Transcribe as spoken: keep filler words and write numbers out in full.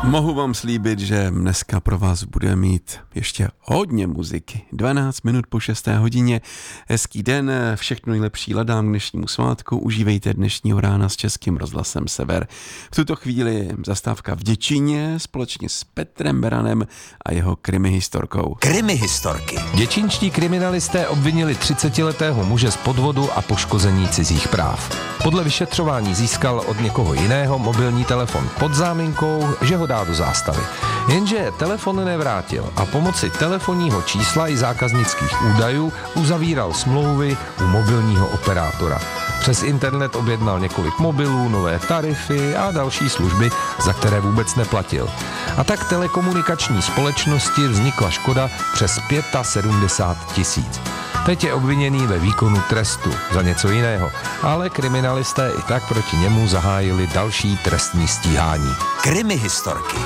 Mohu vám slíbit, že dneska pro vás bude mít ještě hodně muziky. dvanáct minut po šesté hodině. Hezký den, všechno nejlepší ladám k dnešnímu svátku. Užívejte dnešního rána s Českým rozhlasem Sever. V tuto chvíli zastávka v Děčíně společně s Petrem Beranem a jeho krimihistorkou. Krimihistorky. Děčínští kriminalisté obvinili třicetiletého muže z podvodu a poškození cizích práv. Podle vyšetřování získal od někoho jiného mobilní telefon pod záminkou, že ho dá do zástavy. Jenže telefon nevrátil a pomocí telefonního čísla i zákaznických údajů uzavíral smlouvy u mobilního operátora. Přes internet objednal několik mobilů, nové tarify a další služby, za které vůbec neplatil. A tak telekomunikační společnosti vznikla škoda přes sedmdesát pět tisíc. Teď je obviněný ve výkonu trestu za něco jiného, ale kriminalisté i tak proti němu zahájili další trestní stíhání. Krimihistorky.